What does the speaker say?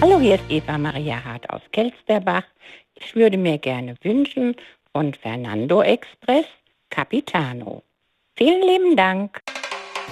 Hallo, hier ist Eva Maria Hart aus Kelsterbach. Ich würde mir gerne wünschen von Fernando Express Capitano. Vielen lieben Dank.